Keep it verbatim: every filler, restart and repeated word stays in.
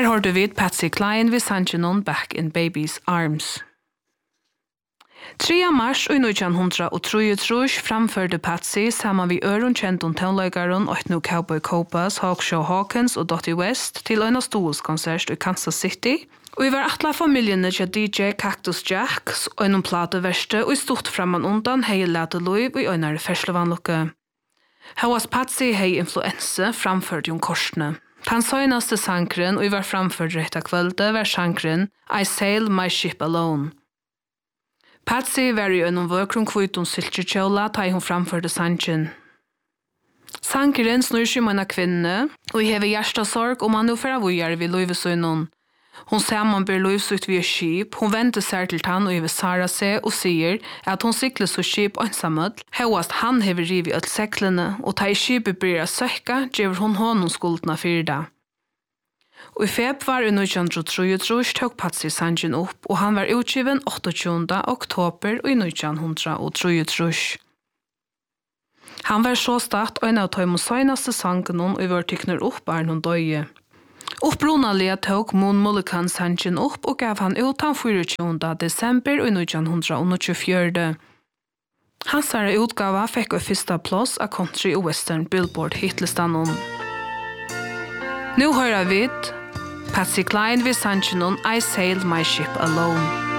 Her hørte vi Patsy Cline ved sangen Back in Baby's Arms. tredje mars i nitjan trettiotre framførte Patsy sammen med øren kjentun tonleikaren og nu Cowboy Copas, Hawkshaw Hawkins og Dottie West til en stolskonsert i Kansas City. Og vi var atla familjene til D J Cactus Jack og en plateverste og i stort framan undan hei lete loiv og en ferslevanlukke. Hauas Patsy hei influense framført om korsene. Den søgnaste sangren og vi var framført rett av kvölde var sangren I Sail My Ship Alone. Patsy var i en vøkron kvitton silkekjola da hun framførte sangen. Sangren snur seg om en kvinne, og jeg hever hjertesorg om han nå fra vujar ved Løyvesøynon. Hun samanber Løyvesøyt via skip, hun venter seg til han og hever Sara seg og sier at hun sikler så skip ensamhet, hevast han hever rivet ut seklene, og da i skipet blir søkka, gjør hun hånden skuldene for det. Og i februar i nitjan trettiotre tok Patsy sangen opp, og han var utgiven åttioåttende oktober i nitjan trettiotre. Han var så start og en av de søgnaste sangen og var tykner opp er noen døye. Opprunalige tok Moon Mullican sangen opp og gav han ut den tjueåtte desember i nitjan tjuefire. Hans utgave fikk og første plass av country og western Billboard hitlistanen. Nu hører vi Patsy Cline ved sangen I Sailed My Ship Alone.